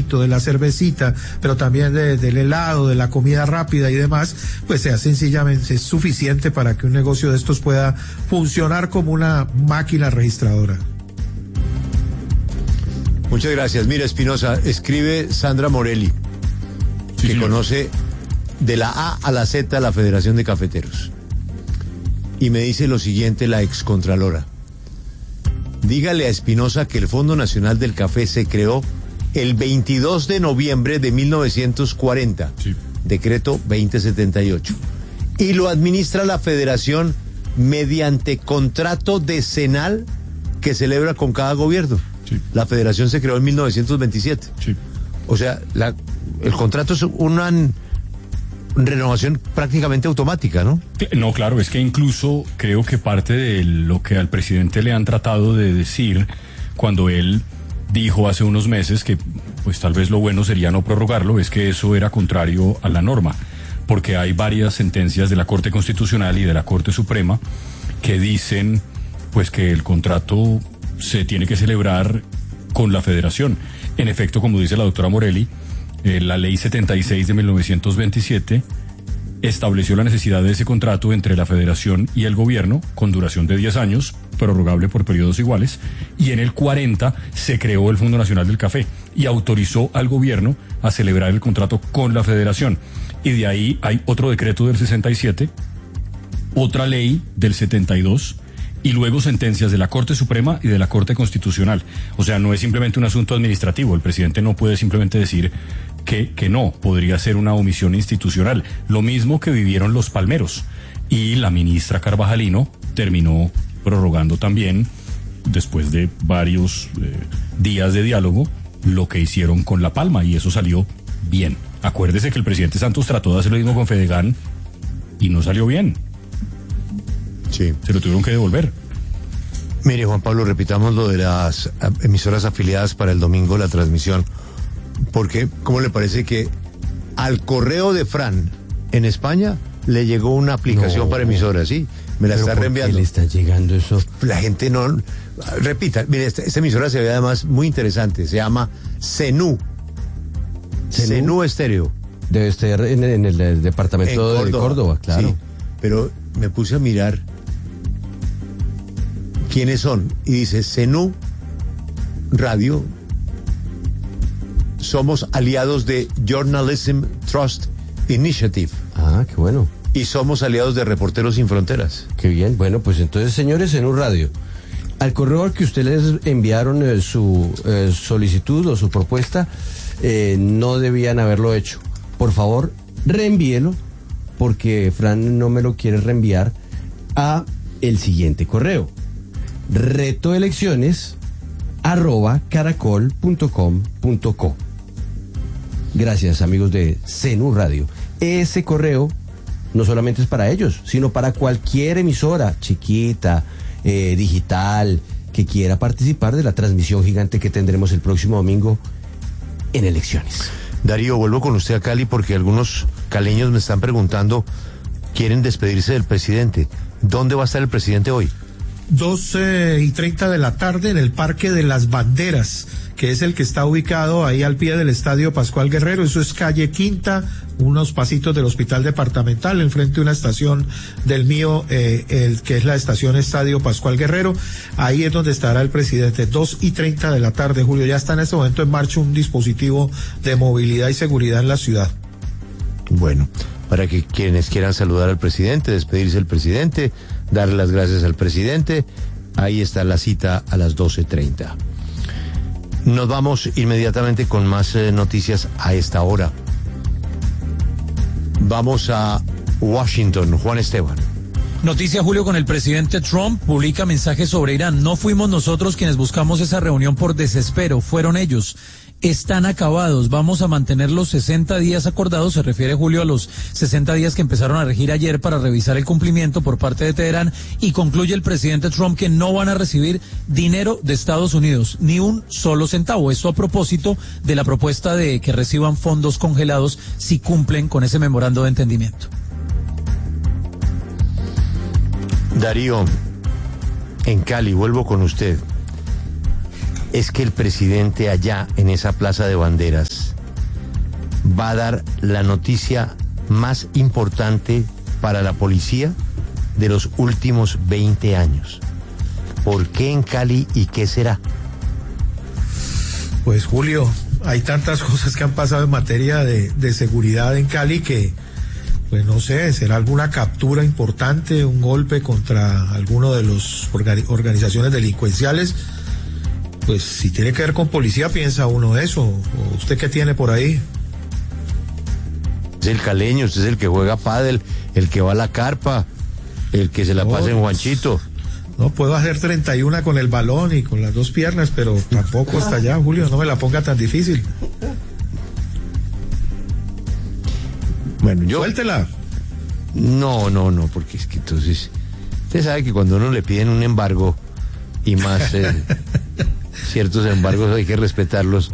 vinito, de la cervecita, pero también del helado, de la comida rápida y demás, pues sea sencillamente es suficiente para que un negocio de estos pueda funcionar como una máquina registradora. Muchas gracias. Mira, Espinosa, escribe Sandra Morelli, sí, que conoce de la A a la Z la Federación de Cafeteros. Y me dice lo siguiente la excontralora. Dígale a Espinosa que el Fondo Nacional del Café se creó el 22 de noviembre de 1940, sí. Decreto 2078. Y lo administra la Federación mediante contrato decenal que celebra con cada gobierno. Sí. La Federación se creó en 1927. Sí. O sea, el contrato es una renovación prácticamente automática, ¿no? No, claro, es que incluso creo que parte de lo que al presidente le han tratado de decir cuando él dijo hace unos meses que pues tal vez lo bueno sería no prorrogarlo, es que eso era contrario a la norma, porque hay varias sentencias de la Corte Constitucional y de la Corte Suprema que dicen pues que el contrato se tiene que celebrar con la Federación. En efecto, como dice la doctora Morelli, la Ley 76 de 1927 estableció la necesidad de ese contrato entre la Federación y el gobierno con duración de 10 años, prorrogable por periodos iguales, y en el 40 se creó el Fondo Nacional del Café y autorizó al gobierno a celebrar el contrato con la Federación. Y de ahí hay otro decreto del 67, otra ley del 72, y luego sentencias de la Corte Suprema y de la Corte Constitucional. O sea, no es simplemente un asunto administrativo. El presidente no puede simplemente decir que no, podría ser una omisión institucional. Lo mismo que vivieron los palmeros. Y la ministra Carvajalino terminó prorrogando también, después de varios días de diálogo, lo que hicieron con La Palma, y eso salió bien. Acuérdese que el presidente Santos trató de hacer lo mismo con Fedegan y no salió bien. Sí. Se lo tuvieron que devolver. Mire, Juan Pablo, repitamos lo de las emisoras afiliadas para el domingo, la transmisión, porque ¿cómo le parece que al correo de Fran en España le llegó una aplicación para emisoras? Sí, me la está reenviando. ¿Por qué le está llegando eso? La gente no... Repita, mire, esta emisora se ve además muy interesante, se llama Zenú. Zenú Estéreo. Debe estar en el departamento de Córdoba, claro. Sí, pero me puse a mirar quiénes son, y dice Zenú Radio, somos aliados de Journalism Trust Initiative. Ah, qué bueno. Y somos aliados de Reporteros Sin Fronteras. Qué bien, bueno, pues entonces, señores, Zenú Radio, al correo al que ustedes enviaron su solicitud o su propuesta, no debían haberlo hecho. Por favor, reenvíelo, porque Fran no me lo quiere reenviar a el siguiente correo: retoelecciones@caracol.com.co. Gracias, amigos de Zenú Radio. Ese correo no solamente es para ellos, sino para cualquier emisora chiquita, digital, que quiera participar de la transmisión gigante que tendremos el próximo domingo en elecciones. Darío, vuelvo con usted a Cali porque algunos caleños me están preguntando, quieren despedirse del presidente. ¿Dónde va a estar el presidente hoy? 2:30 de la tarde en el Parque de las Banderas, que es el que está ubicado ahí al pie del Estadio Pascual Guerrero. Eso es calle Quinta, unos pasitos del Hospital Departamental, enfrente de una estación del mío, que es la estación Estadio Pascual Guerrero. Ahí es donde estará el presidente. 2:30 de la tarde, Julio. Ya está en este momento en marcha un dispositivo de movilidad y seguridad en la ciudad. Bueno, para que quienes quieran saludar al presidente, despedirse del presidente, darle las gracias al presidente, ahí está la cita a las 12:30. Nos vamos inmediatamente con más noticias a esta hora. Vamos a Washington, Juan Esteban. Noticia, Julio, con el presidente Trump, publica mensajes sobre Irán. No fuimos nosotros quienes buscamos esa reunión por desespero, fueron ellos. Están acabados, vamos a mantener los 60 días acordados, se refiere, Julio, a los 60 días que empezaron a regir ayer para revisar el cumplimiento por parte de Teherán, y concluye el presidente Trump que no van a recibir dinero de Estados Unidos, ni un solo centavo. Esto a propósito de la propuesta de que reciban fondos congelados si cumplen con ese memorando de entendimiento. Darío, en Cali, vuelvo con usted. es que el presidente allá en esa Plaza de Banderas va a dar la noticia más importante para la policía de los últimos 20 años. ¿Por qué en Cali y qué será? Pues Julio, hay tantas cosas que han pasado en materia de seguridad en Cali que, pues no sé, será alguna captura importante, un golpe contra alguno de los organizaciones delincuenciales. Pues si tiene que ver con policía, piensa uno eso. ¿O usted qué tiene por ahí? Es el caleño, usted es el que juega pádel, el que va a la carpa, el que se la pasa en Juanchito. No puedo hacer 31 con el balón y con las dos piernas, pero tampoco hasta allá, Julio, no me la ponga tan difícil. Bueno, yo... Suéltela. No, porque es que entonces... Usted sabe que cuando uno le piden un embargo, y más ciertos embargos hay que respetarlos.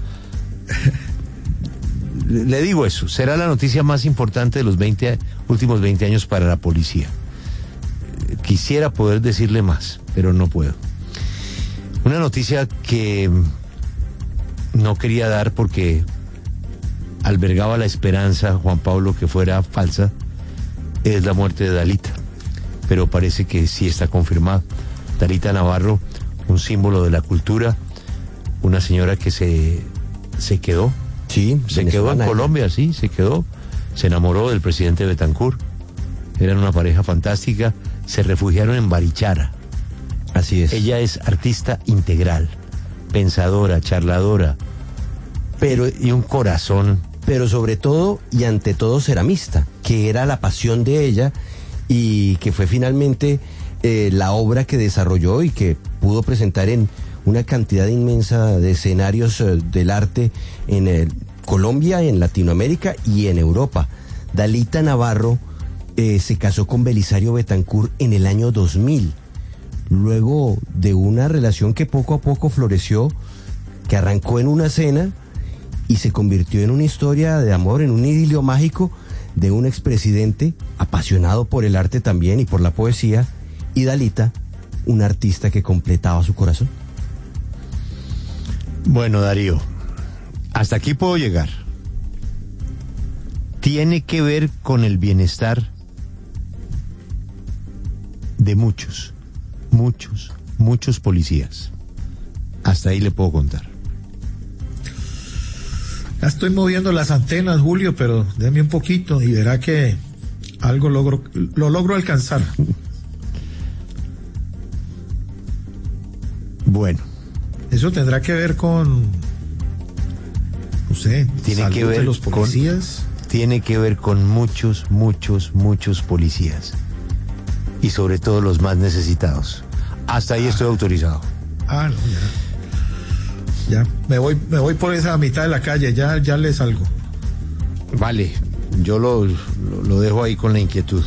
Le digo eso, será la noticia más importante de los últimos 20 años para la policía. Quisiera poder decirle más, pero no puedo. Una noticia que no quería dar porque albergaba la esperanza, Juan Pablo, que fuera falsa, es la muerte de Dalita. Pero parece que sí está confirmado. Dalita Navarro, un símbolo de la cultura, una señora que se quedó. Sí, se quedó en Colombia, sí, se quedó. Se enamoró del presidente Betancur. Eran una pareja fantástica. Se refugiaron en Barichara. Así es. Ella es artista integral, pensadora, charladora, y un corazón. Pero sobre todo y ante todo ceramista, que era la pasión de ella y que fue finalmente la obra que desarrolló y que pudo presentar en una cantidad inmensa de escenarios del arte en Colombia, en Latinoamérica y en Europa. Dalita Navarro se casó con Belisario Betancur en el año 2000, luego de una relación que poco a poco floreció, que arrancó en una cena y se convirtió en una historia de amor, en un idilio mágico de un expresidente apasionado por el arte también y por la poesía, y Dalita, un artista que completaba su corazón. Bueno, Darío, hasta aquí puedo llegar. Tiene que ver con el bienestar de muchos policías. Hasta ahí le puedo contar. Ya estoy moviendo las antenas, Julio, pero déme un poquito y verá que algo lo logro alcanzar. Bueno. Eso tendrá que ver con, no sé, tiene que ver de los policías. Tiene que ver con muchos policías. Y sobre todo los más necesitados. Hasta ahí estoy autorizado. No, ya. Me voy por esa mitad de la calle, ya le salgo. Vale, yo lo dejo ahí con la inquietud.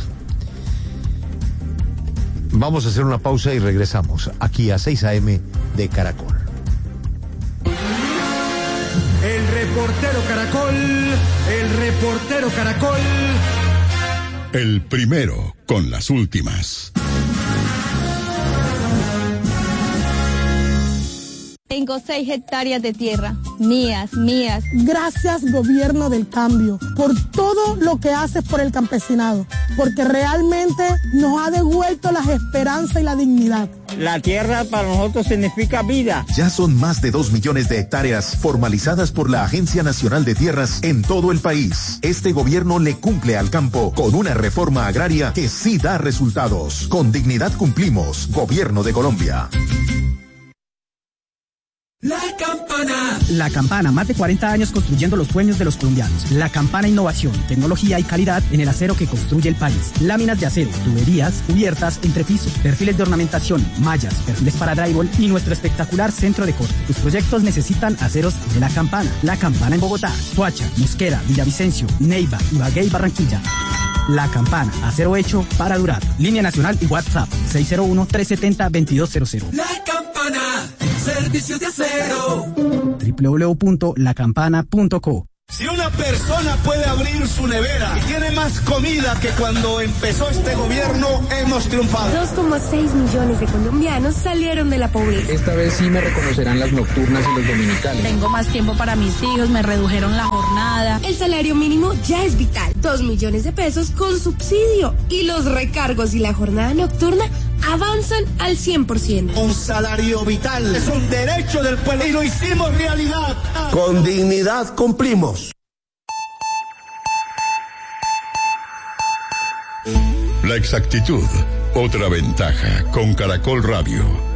Vamos a hacer una pausa y regresamos aquí a 6 AM de Caracol. El reportero Caracol. El primero con las últimas. Tengo 6 hectáreas de tierra, mías. Gracias, gobierno del cambio, por todo lo que haces por el campesinado, porque realmente nos ha devuelto las esperanzas y la dignidad. La tierra para nosotros significa vida. Ya son más de 2 millones de hectáreas formalizadas por la Agencia Nacional de Tierras en todo el país. Este gobierno le cumple al campo con una reforma agraria que sí da resultados. Con dignidad cumplimos. Gobierno de Colombia. La Campana, más de 40 años construyendo los sueños de los colombianos. La Campana, innovación, tecnología y calidad en el acero que construye el país. Láminas de acero, tuberías, cubiertas, entrepiso, perfiles de ornamentación, mallas, perfiles para drywall y nuestro espectacular centro de corte. Tus proyectos necesitan aceros de La Campana. La Campana en Bogotá, Soacha, Mosquera, Villavicencio, Neiva, Ibagué y Barranquilla. La Campana, acero hecho para durar. Línea nacional y WhatsApp 601-370-2200. La Campana, servicios de acero. www.lacampana.co. Si una persona puede abrir su nevera y tiene más comida que cuando empezó este gobierno, hemos triunfado. 2,6 millones de colombianos salieron de la pobreza. Esta vez sí me reconocerán las nocturnas y los dominicales. Tengo más tiempo para mis hijos, me redujeron la jornada. El salario mínimo ya es vital. 2 millones de pesos con subsidio. Y los recargos y la jornada nocturna avanzan al 100%. Un salario vital es un derecho del pueblo y lo hicimos realidad. Con dignidad cumplimos. La exactitud, otra ventaja con Caracol Radio.